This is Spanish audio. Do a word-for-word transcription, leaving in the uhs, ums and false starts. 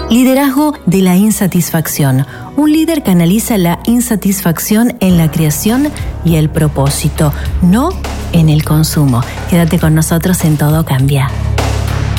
Liderazgo de la insatisfacción. Un líder canaliza la insatisfacción en la creación y el propósito, no en el consumo. Quédate con nosotros en Todo Cambia.